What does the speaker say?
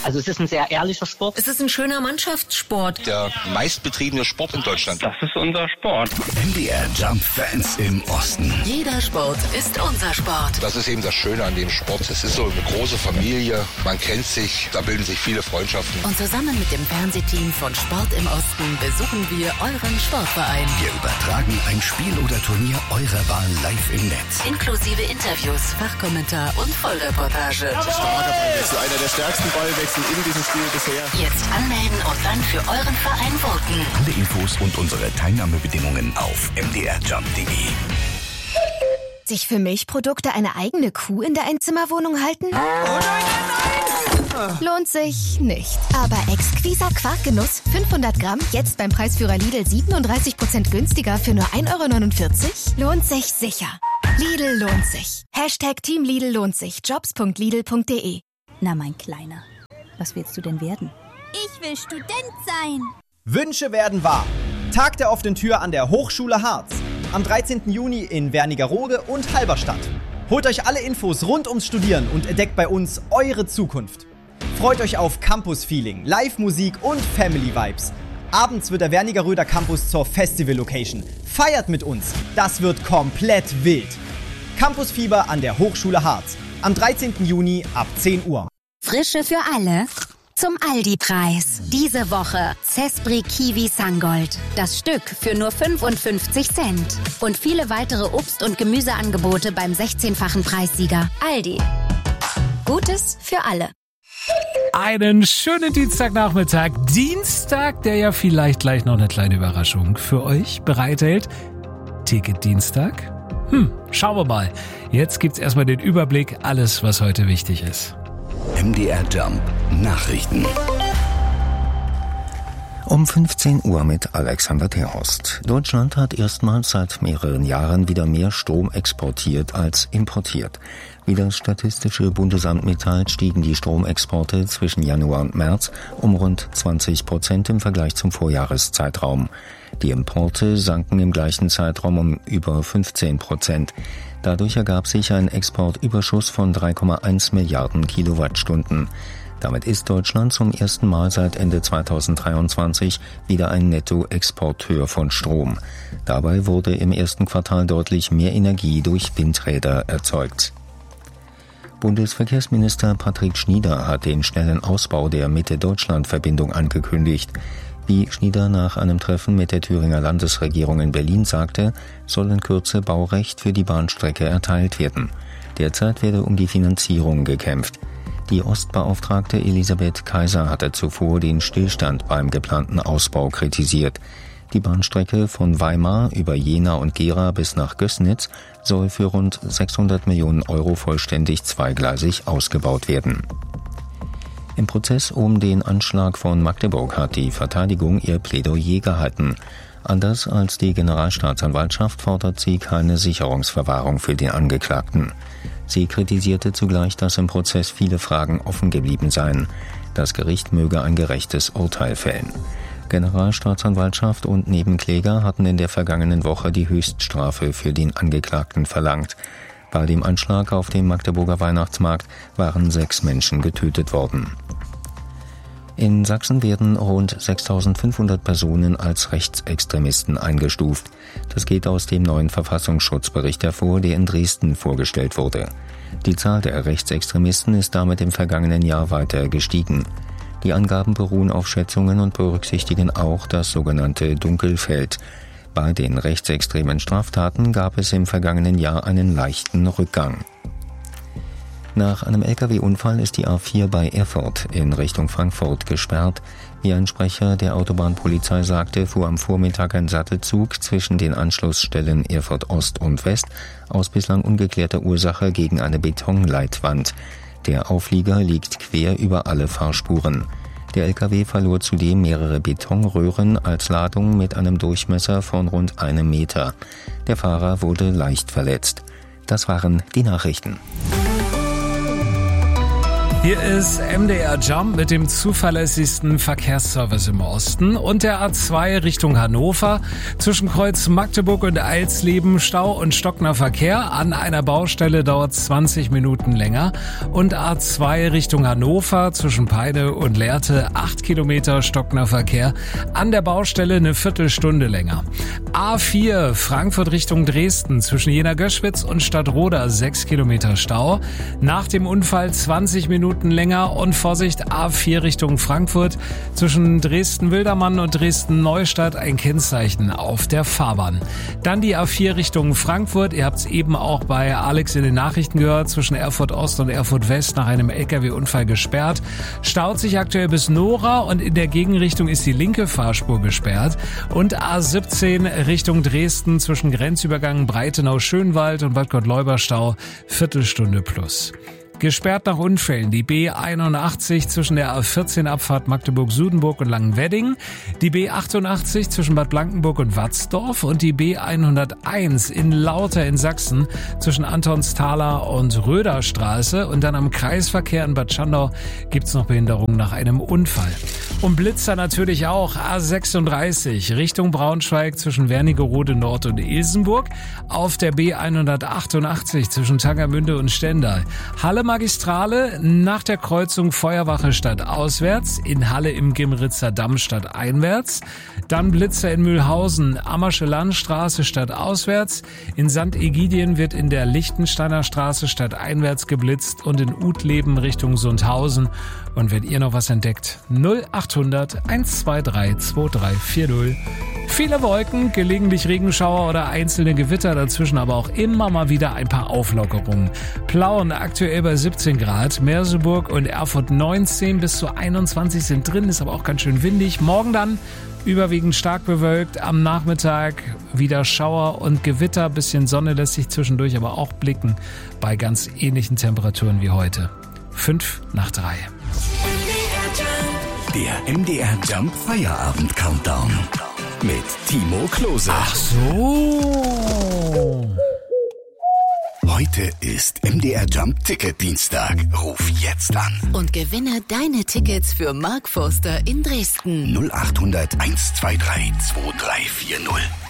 Also es ist ein sehr ehrlicher Sport. Es ist ein schöner Mannschaftssport. Der meistbetriebene Sport in Deutschland. Das ist unser Sport. MDR Jump Fans im Osten. Jeder Sport ist unser Sport. Das ist eben das Schöne an dem Sport. Es ist so eine große Familie. Man kennt sich, da bilden sich viele Freundschaften. Und zusammen mit dem Fernsehteam von Sport im Osten besuchen wir euren Sportverein. Wir übertragen ein Spiel oder Turnier eurer Wahl live im Netz. Inklusive Interviews, Fachkommentar und Vollreportage. Starker Ballwechsel, einer der stärksten Ballwechsel in diesem Spiel bisher. Jetzt anmelden und dann für euren Verein voten. Alle Infos und unsere Teilnahmebedingungen auf mdrjump.de. Sich für Milchprodukte eine eigene Kuh in der Einzimmerwohnung halten? Lohnt sich nicht. Aber exquiser Quarkgenuss, 500 Gramm, jetzt beim Preisführer Lidl 37% günstiger für nur 1,49 €? Lohnt sich sicher. Lidl lohnt sich. Team Lidl lohnt sich. Jobs.lidl.de. Na, mein Kleiner, was willst du denn werden? Ich will Student sein. Wünsche werden wahr. Tag der offenen Tür an der Hochschule Harz. Am 13. Juni in Wernigerode und Halberstadt. Holt euch alle Infos rund ums Studieren und entdeckt bei uns eure Zukunft. Freut euch auf Campus-Feeling, Live-Musik und Family-Vibes. Abends wird der Wernigeröder Campus zur Festival-Location. Feiert mit uns, das wird komplett wild. Campusfieber an der Hochschule Harz. Am 13. Juni ab 10 Uhr. Frische für alle. Zum Aldi-Preis. Diese Woche Cespri Kiwi Sangold. Das Stück für nur 55 Cent. Und viele weitere Obst- und Gemüseangebote beim 16-fachen Preissieger. Aldi. Gutes für alle. Einen schönen Dienstagnachmittag. Dienstag, der ja vielleicht gleich noch eine kleine Überraschung für euch bereithält. Ticket-Dienstag? Schauen wir mal. Jetzt gibt's erstmal den Überblick, alles, was heute wichtig ist. MDR Jump Nachrichten. Um 15 Uhr mit Alexander Terhorst. Deutschland hat erstmals seit mehreren Jahren wieder mehr Strom exportiert als importiert. Wie das Statistische Bundesamt mitteilt, stiegen die Stromexporte zwischen Januar und März um rund 20% im Vergleich zum Vorjahreszeitraum. Die Importe sanken im gleichen Zeitraum um über 15%. Dadurch ergab sich ein Exportüberschuss von 3,1 Milliarden Kilowattstunden. Damit ist Deutschland zum ersten Mal seit Ende 2023 wieder ein Nettoexporteur von Strom. Dabei wurde im ersten Quartal deutlich mehr Energie durch Windräder erzeugt. Bundesverkehrsminister Patrick Schnieder hat den schnellen Ausbau der Mitte-Deutschland-Verbindung angekündigt. Wie Schnieder nach einem Treffen mit der Thüringer Landesregierung in Berlin sagte, soll in Kürze Baurecht für die Bahnstrecke erteilt werden. Derzeit werde um die Finanzierung gekämpft. Die Ostbeauftragte Elisabeth Kaiser hatte zuvor den Stillstand beim geplanten Ausbau kritisiert. Die Bahnstrecke von Weimar über Jena und Gera bis nach Gößnitz soll für rund 600 Millionen Euro vollständig zweigleisig ausgebaut werden. Im Prozess um den Anschlag von Magdeburg hat die Verteidigung ihr Plädoyer gehalten. Anders als die Generalstaatsanwaltschaft fordert sie keine Sicherungsverwahrung für den Angeklagten. Sie kritisierte zugleich, dass im Prozess viele Fragen offen geblieben seien. Das Gericht möge ein gerechtes Urteil fällen. Generalstaatsanwaltschaft und Nebenkläger hatten in der vergangenen Woche die Höchststrafe für den Angeklagten verlangt. Bei dem Anschlag auf dem Magdeburger Weihnachtsmarkt waren 6 Menschen getötet worden. In Sachsen werden rund 6.500 Personen als Rechtsextremisten eingestuft. Das geht aus dem neuen Verfassungsschutzbericht hervor, der in Dresden vorgestellt wurde. Die Zahl der Rechtsextremisten ist damit im vergangenen Jahr weiter gestiegen. Die Angaben beruhen auf Schätzungen und berücksichtigen auch das sogenannte Dunkelfeld. Bei den rechtsextremen Straftaten gab es im vergangenen Jahr einen leichten Rückgang. Nach einem Lkw-Unfall ist die A4 bei Erfurt in Richtung Frankfurt gesperrt. Wie ein Sprecher der Autobahnpolizei sagte, fuhr am Vormittag ein Sattelzug zwischen den Anschlussstellen Erfurt Ost und West aus bislang ungeklärter Ursache gegen eine Betonleitwand. Der Auflieger liegt quer über alle Fahrspuren. Der Lkw verlor zudem mehrere Betonröhren als Ladung mit einem Durchmesser von rund 1 Meter. Der Fahrer wurde leicht verletzt. Das waren die Nachrichten. Hier ist MDR Jump mit dem zuverlässigsten Verkehrsservice im Osten und der A2 Richtung Hannover. Zwischen Kreuz Magdeburg und Eilsleben Stau und stockender Verkehr. An einer Baustelle dauert 20 Minuten länger. Und A2 Richtung Hannover zwischen Peine und Lehrte 8 Kilometer stockender Verkehr. An der Baustelle eine Viertelstunde länger. A4 Frankfurt Richtung Dresden zwischen Jena-Göschwitz und Stadtroda 6 Kilometer Stau. Nach dem Unfall 20 Minuten länger und Vorsicht A4 Richtung Frankfurt zwischen Dresden-Wildermann und Dresden-Neustadt ein Kennzeichen auf der Fahrbahn. Dann die A4 Richtung Frankfurt, ihr habt es eben auch bei Alex in den Nachrichten gehört, zwischen Erfurt Ost und Erfurt West nach einem LKW-Unfall gesperrt. Staut sich aktuell bis Nora und in der Gegenrichtung ist die linke Fahrspur gesperrt. Und A17 Richtung Dresden zwischen Grenzübergang Breitenau-Schönwald und Bad Gottleuba-Stau Viertelstunde plus. Gesperrt nach Unfällen die B81 zwischen der A14-Abfahrt Magdeburg-Sudenburg und Langenwedding, die B88 zwischen Bad Blankenburg und Watzdorf und die B101 in Lauter in Sachsen zwischen Antonsthaler und Röderstraße. Und dann am Kreisverkehr in Bad Schandau gibt's noch Behinderungen nach einem Unfall. Und Blitzer natürlich auch. A36 Richtung Braunschweig zwischen Wernigerode Nord und Ilsenburg. Auf der B188 zwischen Tangermünde und Stendal. Halle Magistrale nach der Kreuzung Feuerwache stadtauswärts, in Halle im Gimritzer Damm stadteinwärts, dann Blitzer in Mühlhausen, Ammersche Landstraße stadtauswärts, in St. Egidien wird in der Lichtensteiner Straße stadteinwärts geblitzt und in Utleben Richtung Sundhausen. Und wenn ihr noch was entdeckt, 0800 123 2340. Viele Wolken, gelegentlich Regenschauer oder einzelne Gewitter, dazwischen aber auch immer mal wieder ein paar Auflockerungen. Plauen aktuell bei 17 Grad, Merseburg und Erfurt 19 bis zu 21 sind drin, ist aber auch ganz schön windig. Morgen dann überwiegend stark bewölkt, am Nachmittag wieder Schauer und Gewitter, bisschen Sonne lässt sich zwischendurch aber auch blicken bei ganz ähnlichen Temperaturen wie heute. 5:03. Der MDR Jump Feierabend Countdown mit Timo Klose. Ach so. Heute ist MDR Jump Ticket Dienstag. Ruf jetzt an. Und gewinne deine Tickets für Mark Forster in Dresden. 0800 123 2340.